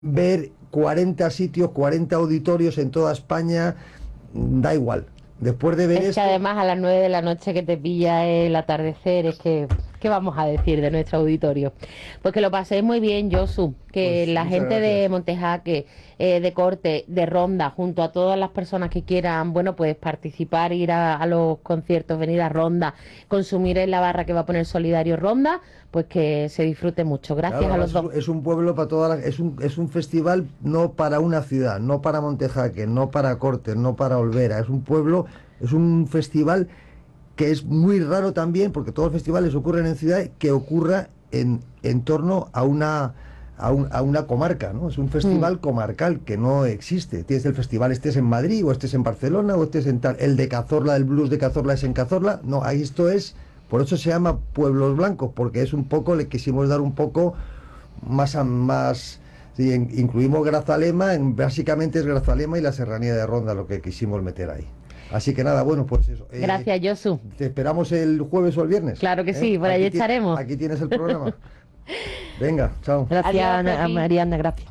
ver 40 sitios, 40 auditorios en toda España, da igual. Después de ver Es que esto, además a las 9 de la noche que te pilla el atardecer, es que, ¿qué vamos a decir de nuestro auditorio? Pues que lo paséis muy bien, Josu, que pues la muchas gente de gracias. Montejaque, de Corte, de Ronda, junto a todas las personas que quieran, bueno, pues participar, ir a los conciertos, venir a Ronda, consumir en la barra que va a poner Solidario Ronda, pues que se disfrute mucho. Claro, Gracias a además los dos. es un pueblo para todas las... es un festival no para una ciudad, no para Montejaque, no para Cortes, no para Olvera. Es un pueblo, es un festival que es muy raro también, porque todos los festivales ocurren en ciudad, que ocurra en torno a a una comarca, ¿no? Es un Mm. festival comarcal que no existe. Tienes el festival, estés en Madrid, o estés en Barcelona, o estés en tal. El de Cazorla, el blues de Cazorla es en Cazorla. No, ahí esto es... Por eso se llama Pueblos Blancos, porque es un poco, le quisimos dar un poco más... Sí, incluimos Grazalema, básicamente es Grazalema y la Serranía de Ronda lo que quisimos meter ahí. Así que nada, bueno, pues eso. Gracias, Josu. Te esperamos el jueves o el viernes. Claro que ¿Eh? sí, por allí estaremos. Aquí tienes el programa. Venga, chao. Gracias, Mariana, gracias.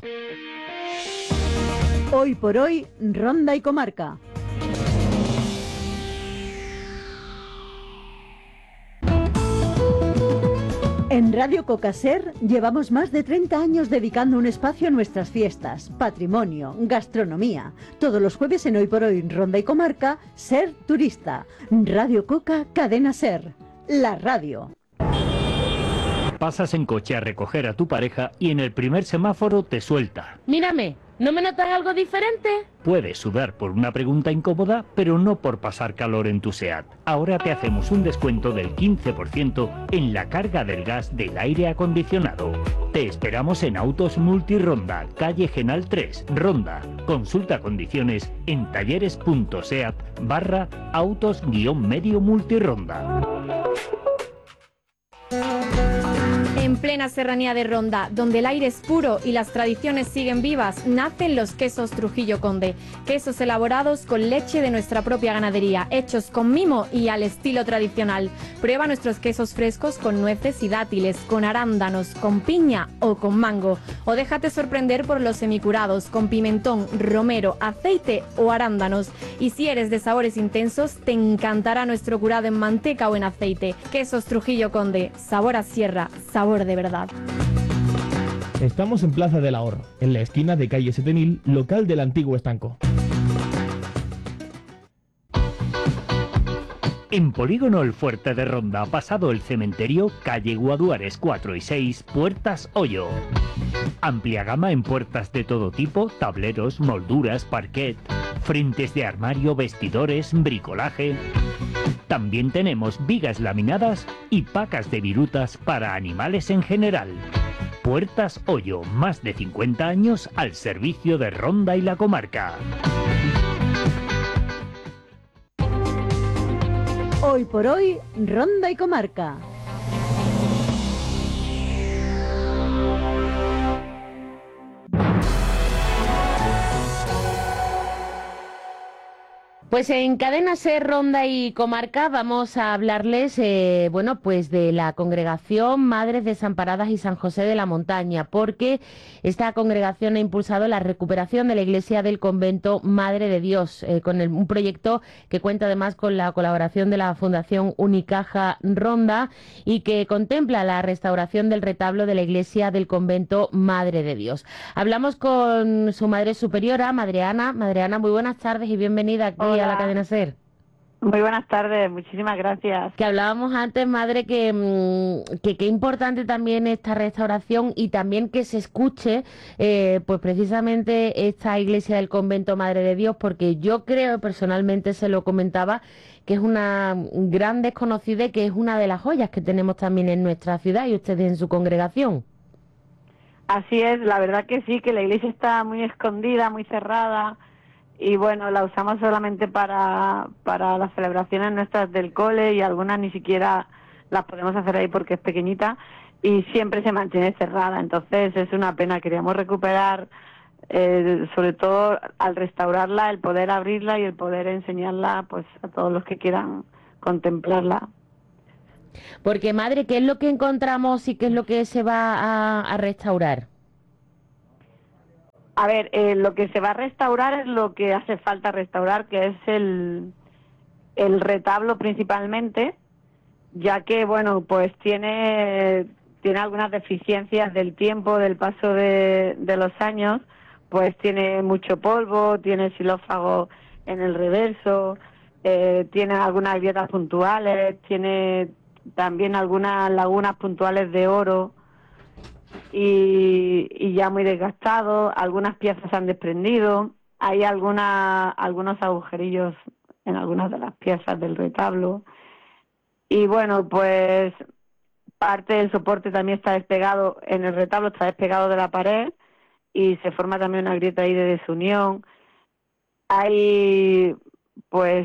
Hoy por hoy, Ronda y Comarca. En Radio Cocaser llevamos más de 30 años dedicando un espacio a nuestras fiestas, patrimonio, gastronomía. Todos los jueves en Hoy por Hoy, Ronda y Comarca, Ser Turista. Radio Coca, Cadena Ser. La radio. Pasas en coche a recoger a tu pareja y en el primer semáforo te suelta. Mírame, ¿no me notas algo diferente? Puedes sudar por una pregunta incómoda, pero no por pasar calor en tu SEAT. Ahora te hacemos un descuento del 15% en la carga del gas del aire acondicionado. Te esperamos en Autos Multironda, calle Genal 3, Ronda. Consulta condiciones en talleres.seat/autos-medio multironda. En plena serranía de Ronda, donde el aire es puro y las tradiciones siguen vivas, nacen los quesos Trujillo Conde. Quesos elaborados con leche de nuestra propia ganadería, hechos con mimo y al estilo tradicional. Prueba nuestros quesos frescos con nueces y dátiles, con arándanos, con piña o con mango. O déjate sorprender por los semicurados, con pimentón, romero, aceite o arándanos. Y si eres de sabores intensos, te encantará nuestro curado en manteca o en aceite. Quesos Trujillo Conde, sabor a sierra, sabor de verdad. Estamos en Plaza del Ahorro, en la esquina de calle 7000, local del antiguo estanco. En Polígono El Fuerte de Ronda, pasado el cementerio, calle Guaduares 4 y 6, Puertas Hoyo. Amplia gama en puertas de todo tipo, tableros, molduras, parquet, frentes de armario, vestidores, bricolaje. También tenemos vigas laminadas y pacas de virutas para animales en general. Puertas Hoyo, más de 50 años al servicio de Ronda y la comarca. Hoy por hoy, Ronda y Comarca. Pues en Cadena Ser, Ronda y Comarca vamos a hablarles, bueno, pues de la Congregación Madres Desamparadas y San José de la Montaña, porque esta congregación ha impulsado la recuperación de la iglesia del convento Madre de Dios, con un proyecto que cuenta además con la colaboración de la Fundación Unicaja Ronda y que contempla la restauración del retablo de la iglesia del convento Madre de Dios. Hablamos con su madre superiora, Madre Ana. Madre Ana, muy buenas tardes y bienvenida aquí. Hola. A la cadena SER. Muy buenas tardes, muchísimas gracias. Que hablábamos antes, madre, que qué importante también esta restauración y también que se escuche, pues precisamente esta iglesia del convento Madre de Dios, porque yo creo, personalmente se lo comentaba, que es una gran desconocida y que es una de las joyas que tenemos también en nuestra ciudad y ustedes en su congregación. Así es, la verdad que sí, que la iglesia está muy escondida, muy cerrada. Y bueno, la usamos solamente para las celebraciones nuestras del cole y algunas ni siquiera las podemos hacer ahí porque es pequeñita y siempre se mantiene cerrada. Entonces es una pena, queríamos recuperar, sobre todo al restaurarla, el poder abrirla y el poder enseñarla pues a todos los que quieran contemplarla. Porque madre, ¿qué es lo que encontramos y qué es lo que se va a restaurar? A ver, lo que se va a restaurar es lo que hace falta restaurar, que es el retablo principalmente, ya que, bueno, pues tiene algunas deficiencias del tiempo, del paso de los años, pues tiene mucho polvo, tiene xilófago en el reverso, tiene algunas grietas puntuales, tiene también algunas lagunas puntuales de oro y ya muy desgastado, algunas piezas se han desprendido, hay algunos agujerillos en algunas de las piezas del retablo y bueno, pues parte del soporte también está despegado, en el retablo está despegado de la pared y se forma también una grieta ahí de desunión. Hay pues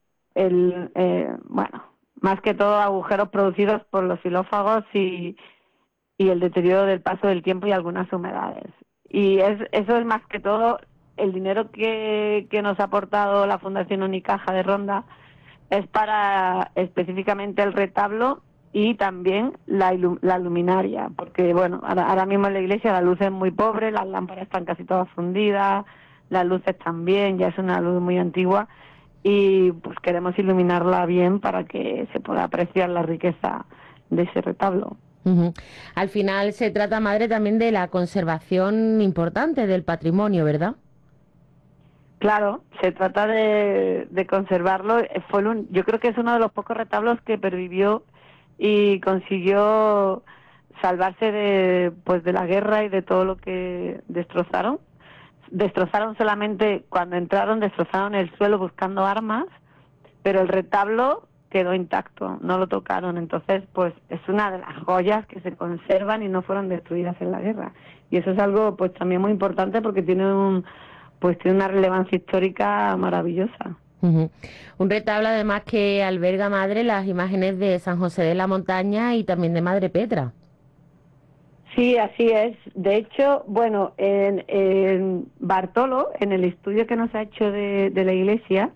bueno, más que todo agujeros producidos por los xilófagos y el deterioro del paso del tiempo y algunas humedades. Y eso es más que todo el dinero que nos ha aportado la Fundación Unicaja de Ronda, es para específicamente el retablo y también la luminaria, porque bueno, ahora mismo en la iglesia la luz es muy pobre, las lámparas están casi todas fundidas, las luces también, ya es una luz muy antigua y pues queremos iluminarla bien para que se pueda apreciar la riqueza de ese retablo. Al final se trata, madre, también de la conservación importante del patrimonio, ¿verdad? Claro, se trata de conservarlo. Yo creo que es uno de los pocos retablos que pervivió y consiguió salvarse de la guerra y de todo lo que destrozaron. Destrozaron solamente cuando entraron, destrozaron el suelo buscando armas, pero el retablo quedó intacto, no lo tocaron. Entonces, pues es una de las joyas que se conservan y no fueron destruidas en la guerra. Y eso es algo pues también muy importante porque tiene una relevancia histórica maravillosa. Un retablo además que alberga, madre, las imágenes de San José de la Montaña y también de Madre Petra. Sí, así es. De hecho, bueno, en Bartolo, en el estudio que nos ha hecho de la iglesia,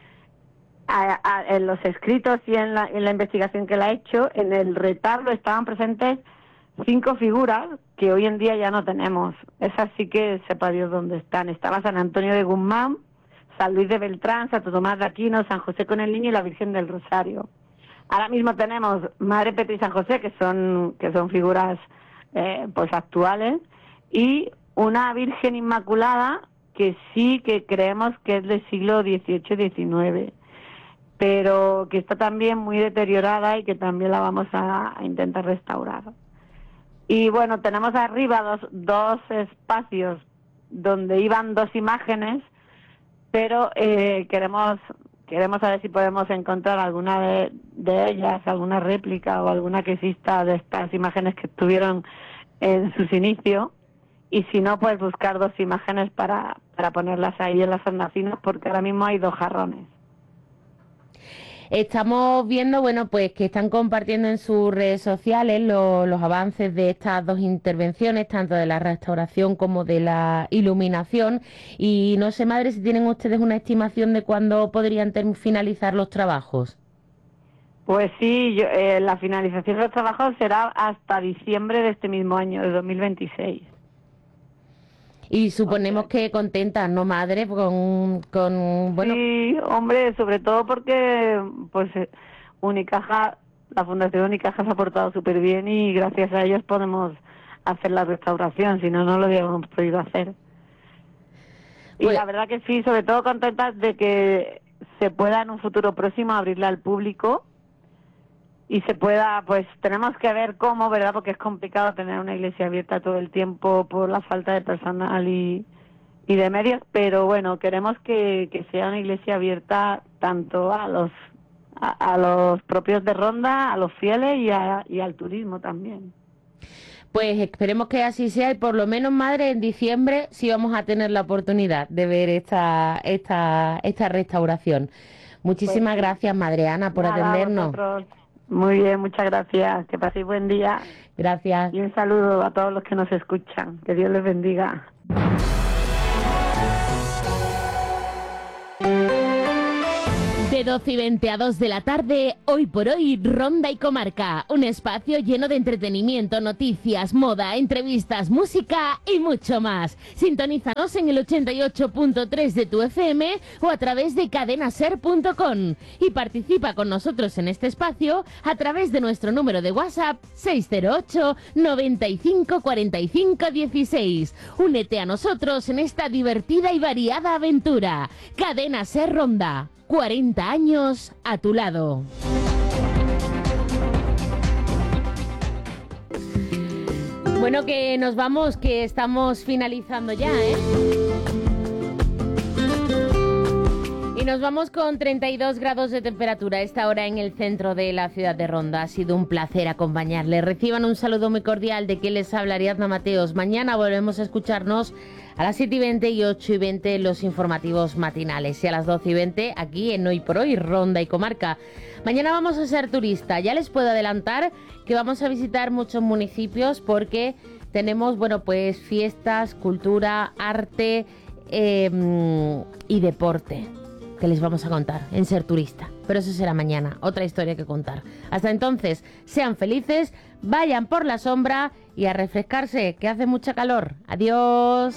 en los escritos y en la investigación que la ha hecho, en el retablo estaban presentes 5 figuras que hoy en día ya no tenemos. Esas sí que sepa Dios dónde están. Estaba San Antonio de Guzmán, San Luis de Beltrán, Santo Tomás de Aquino, San José con el Niño y la Virgen del Rosario. Ahora mismo tenemos Madre Petra y San José, que son figuras pues actuales, y una Virgen Inmaculada que sí que creemos que es del siglo XVIII-XIX, pero que está también muy deteriorada y que también la vamos a intentar restaurar. Y bueno, tenemos arriba dos espacios donde iban 2 imágenes, pero queremos a ver si podemos encontrar alguna de ellas, alguna réplica o alguna que exista de estas imágenes que estuvieron en sus inicios, y si no, pues buscar 2 imágenes para ponerlas ahí en las hornacinas, porque ahora mismo hay 2 jarrones. Estamos viendo, bueno, pues que están compartiendo en sus redes sociales los avances de estas 2 intervenciones, tanto de la restauración como de la iluminación. Y no sé, madre, si tienen ustedes una estimación de cuándo podrían finalizar los trabajos. Pues sí, la finalización de los trabajos será hasta diciembre de este mismo año, de 2026. Y suponemos que contentas, ¿no, madre? Bueno... Sí, hombre, sobre todo porque pues Unicaja, la Fundación Unicaja se ha portado súper bien y gracias a ellos podemos hacer la restauración, si no, no lo habíamos podido hacer. Y la verdad que sí, sobre todo contentas de que se pueda en un futuro próximo abrirla al público y se pueda, pues tenemos que ver cómo, ¿verdad? Porque es complicado tener una iglesia abierta todo el tiempo por la falta de personal y de medios, pero bueno, queremos que sea una iglesia abierta tanto a los propios de Ronda, a los fieles y al turismo también. Pues esperemos que así sea y por lo menos, madre, en diciembre sí vamos a tener la oportunidad de ver esta restauración. Muchísimas gracias, madre Ana, por atendernos. Vosotros. Muy bien, muchas gracias. Que paséis buen día. Gracias. Y un saludo a todos los que nos escuchan. Que Dios les bendiga. De De 12 y 20 a 2 de la tarde, hoy por hoy, Ronda y Comarca. Un espacio lleno de entretenimiento, noticias, moda, entrevistas, música y mucho más. Sintonízanos en el 88.3 de tu FM o a través de cadenaser.com. Y participa con nosotros en este espacio a través de nuestro número de WhatsApp 608 95 45 16. Únete a nosotros en esta divertida y variada aventura. Cadena Ser Ronda. 40 años a tu lado. Bueno, que nos vamos, que estamos finalizando ya, ¿eh? Y nos vamos con 32 grados de temperatura a esta hora en el centro de la ciudad de Ronda. Ha sido un placer acompañarles. Reciban un saludo muy cordial de quien les habla, Ariadna Mateos. Mañana volvemos a escucharnos a las 7 y 20 y 8 y 20 los informativos matinales. Y a las 12 y 20 aquí en Hoy por Hoy, Ronda y Comarca. Mañana vamos a ser turista. Ya les puedo adelantar que vamos a visitar muchos municipios porque tenemos, bueno, pues fiestas, cultura, arte y deporte que les vamos a contar en Ser Turista. Pero eso será mañana, otra historia que contar. Hasta entonces, sean felices, vayan por la sombra y a refrescarse, que hace mucha calor. Adiós.